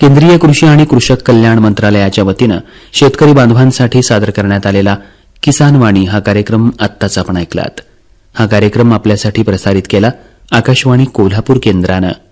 केंद्रीय कृषी आणि कृषक कल्याण मंत्रालयाच्या वतीनं शेतकरी बांधवांसाठी सादर करण्यात आलेला किसान वाणी हा कार्यक्रम आत्ताच आपण ऐकलात. हा कार्यक्रम आपल्यासाठी प्रसारित केला आकाशवाणी कोल्हापूर केंद्रानं.